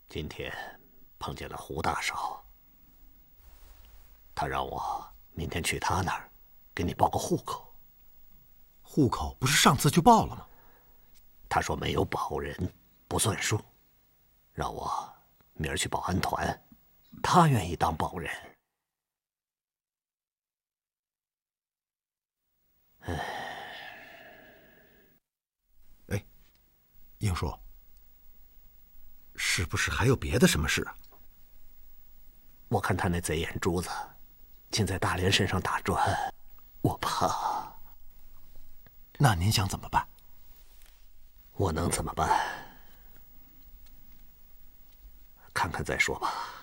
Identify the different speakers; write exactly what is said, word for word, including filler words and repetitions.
Speaker 1: 今天碰见了胡大少，他让我明天去他那儿，给你报个户口。
Speaker 2: 户口不是上次就报了吗？
Speaker 1: 他说没有保人不算数，让我明儿去保安团，他愿意当保人。唉，
Speaker 2: 哎，英叔，是不是还有别的什么事啊？
Speaker 1: 我看他那贼眼珠子，竟在大连身上打转，我怕。
Speaker 2: 那您想怎么办？
Speaker 1: 我能怎么办？看看再说吧。